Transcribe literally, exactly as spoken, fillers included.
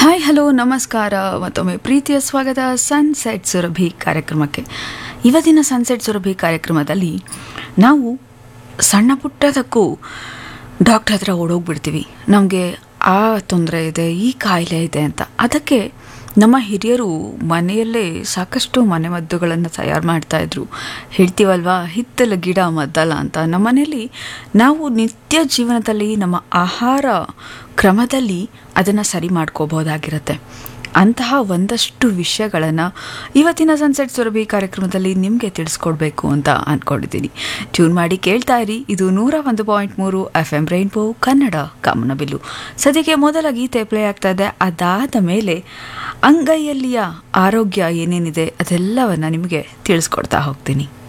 Hi hello ನಮಸ್ಕಾರ ಮತ್ತೊಮ್ಮೆ ಪ್ರೀತಿಯ ಸ್ವಾಗತ ಸನ್ಸೆಟ್ ಸುರಭಿ ಕಾರ್ಯಕ್ರಮಕ್ಕೆ. ಇವತ್ತಿನ ಸನ್ಸೆಟ್ ಸುರಭಿ ಕಾರ್ಯಕ್ರಮದಲ್ಲಿ ನಾವು ಸಣ್ಣ ಪುಟ್ಟದಕ್ಕೂ ಡಾಕ್ಟರ್ ಹತ್ರ ಓಡೋಗ್ಬಿಡ್ತೀವಿ. ನಮಗೆ ಆ ತೊಂದರೆ ಇದೆ, ಈ ಕಾಯಿಲೆ ಇದೆ ಅಂತ. ಅದಕ್ಕೆ ನಮ್ಮ ಹಿರಿಯರು ಮನೆಯಲ್ಲೇ ಸಾಕಷ್ಟು ಮನೆಮದ್ದುಗಳನ್ನು ತಯಾರು ಮಾಡ್ತಾಯಿದ್ರು. ಹೇಳ್ತೀವಲ್ವಾ, ಹಿತ್ತಲ ಗಿಡ ಮದ್ದಲ್ಲ ಅಂತ. ನಮ್ಮ ಮನೆಯಲ್ಲಿ ನಾವು ನಿತ್ಯ ಜೀವನದಲ್ಲಿ ನಮ್ಮ ಆಹಾರ ಕ್ರಮದಲ್ಲಿ ಅದನ್ನು ಸರಿ ಮಾಡ್ಕೋಬೋದಾಗಿರುತ್ತೆ. ಅಂತಹ ಒಂದಷ್ಟು ವಿಷಯಗಳನ್ನು ಇವತ್ತಿನ ಸನ್ಸೆಟ್ ಸುರಭಿ ಕಾರ್ಯಕ್ರಮದಲ್ಲಿ ನಿಮಗೆ ತಿಳಿಸ್ಕೊಡ್ಬೇಕು ಅಂತ ಅಂದ್ಕೊಂಡಿದ್ದೀನಿ. ಟ್ಯೂನ್ ಮಾಡಿ ಕೇಳ್ತಾ ಇರಿ. ಇದು ನೂರ ಒಂದು ಪಾಯಿಂಟ್ ಮೂರು ಎಫ್ ಎಂ ರೈನ್ಬೋ ಕನ್ನಡ ಕಾಮನಬಿಲ್ಲು. ಸದ್ಯಕ್ಕೆ ಮೊದಲ ಗೀತೆ ಪ್ಲೇ ಆಗ್ತಾ ಇದೆ. ಅದಾದ ಮೇಲೆ ಅಂಗೈಯಲ್ಲಿಯ ಆರೋಗ್ಯ ಏನೇನಿದೆ ಅದೆಲ್ಲವನ್ನು ನಿಮಗೆ ತಿಳಿಸ್ಕೊಡ್ತಾ ಹೋಗ್ತೀನಿ.